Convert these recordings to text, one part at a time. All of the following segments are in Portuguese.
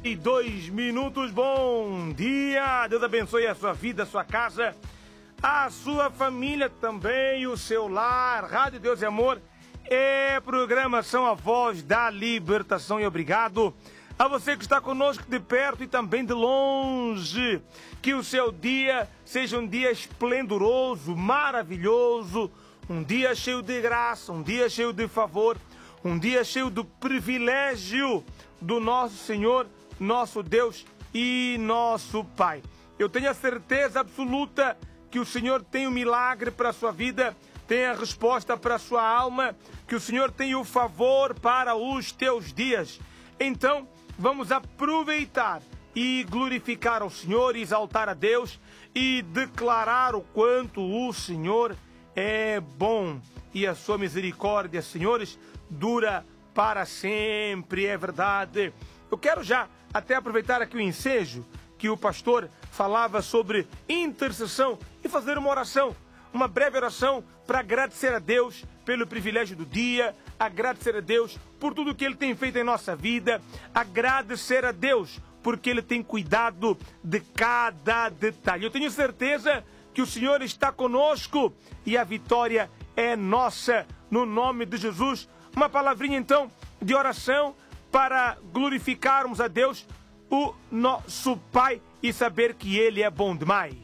E 2 minutos, bom dia! Deus abençoe a sua vida, a sua casa, a sua família também, o seu lar. Rádio Deus e Amor é programação A Voz da Libertação. E obrigado a você que está conosco de perto e também de longe. Que o seu dia seja um dia esplendoroso, maravilhoso, um dia cheio de graça, um dia cheio de favor, um dia cheio do privilégio do nosso Senhor, nosso Deus e nosso Pai. Eu tenho a certeza absoluta que o Senhor tem um milagre para a sua vida, tem a resposta para a sua alma, que o Senhor tem o favor para os teus dias. Então, vamos aproveitar e glorificar ao Senhor, exaltar a Deus e declarar o quanto o Senhor é bom e a sua misericórdia, senhores, dura para sempre, é verdade. Eu quero já até aproveitar aqui o ensejo que o pastor falava sobre intercessão e fazer uma oração, uma breve oração para agradecer a Deus pelo privilégio do dia, agradecer a Deus por tudo que Ele tem feito em nossa vida, agradecer a Deus porque Ele tem cuidado de cada detalhe. Eu tenho certeza que o Senhor está conosco e a vitória é nossa, no nome de Jesus. Uma palavrinha então de oração para glorificarmos a Deus, o nosso Pai, e saber que Ele é bom demais.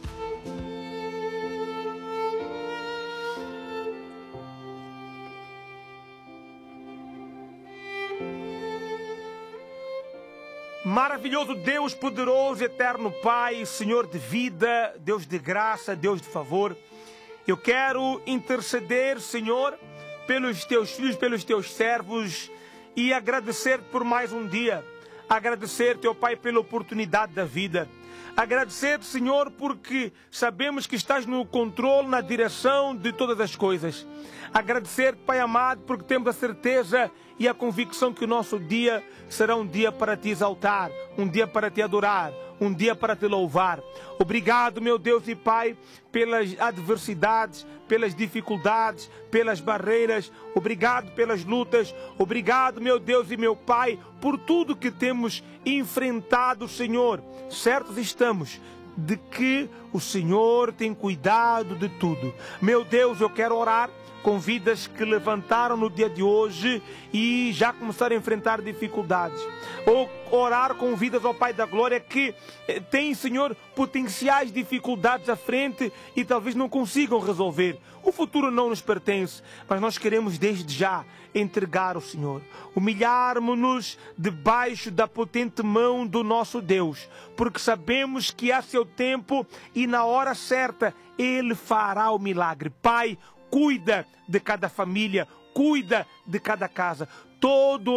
Maravilhoso Deus, poderoso, eterno Pai, Senhor de vida, Deus de graça, Deus de favor. Eu quero interceder, Senhor, pelos teus filhos, pelos teus servos, e agradecer por mais um dia. Agradecer, teu Pai, pela oportunidade da vida. Agradecer, Senhor, porque sabemos que estás no controle, na direção de todas as coisas. Agradecer, Pai amado, porque temos a certeza e a convicção que o nosso dia será um dia para te exaltar, um dia para te adorar, um dia para te louvar. Obrigado, meu Deus e Pai, pelas adversidades, pelas dificuldades, pelas barreiras. Obrigado pelas lutas. Obrigado, meu Deus e meu Pai, por tudo que temos enfrentado, Senhor. Certos estamos de que o Senhor tem cuidado de tudo. Meu Deus, eu quero orar com vidas que levantaram no dia de hoje e já começaram a enfrentar dificuldades. Ou orar com vidas, ó Pai da Glória, que têm, Senhor, potenciais dificuldades à frente e talvez não consigam resolver. O futuro não nos pertence, mas nós queremos desde já entregar ao Senhor. Humilharmos-nos debaixo da potente mão do nosso Deus, porque sabemos que há seu tempo e na hora certa Ele fará o milagre. Pai, cuida de cada família, cuida de cada casa. Todo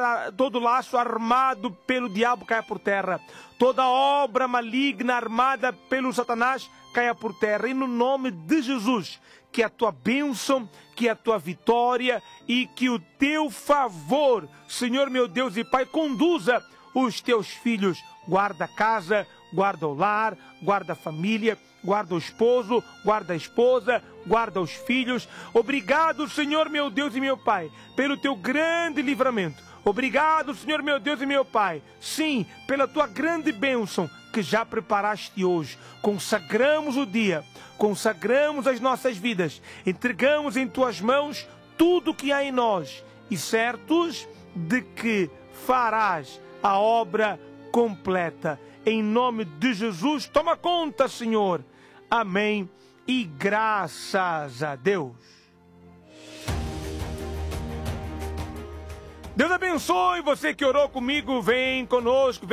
laço armado pelo diabo caia por terra. Toda obra maligna armada pelo Satanás caia por terra. E no nome de Jesus, que a tua bênção, que a tua vitória e que o teu favor, Senhor meu Deus e Pai, conduza os teus filhos. Guarda a casa, guarda o lar, guarda a família, guarda o esposo, guarda a esposa, guarda os filhos. Obrigado, Senhor meu Deus e meu Pai, pelo teu grande livramento. Obrigado, Senhor meu Deus e meu Pai, sim, pela tua grande bênção que já preparaste hoje. Consagramos o dia, consagramos as nossas vidas, entregamos em tuas mãos tudo o que há em nós e certos de que farás a obra completa. Em nome de Jesus, toma conta, Senhor. Amém e graças a Deus. Deus abençoe você que orou comigo, vem conosco.